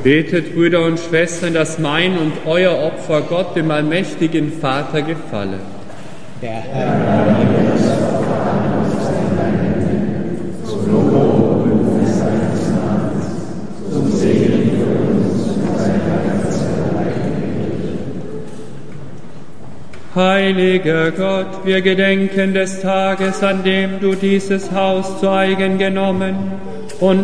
Betet, Brüder und Schwestern, dass mein und euer Opfer Gott, dem allmächtigen Vater, gefalle. Der Herr nehme das Opfer an aus deinen Händen, zum Lob und Ruhm seines Namens, zum Segen für uns und seiner ganzen Heiliger Gott, wir gedenken des Tages, an dem du dieses Haus zu eigen genommen und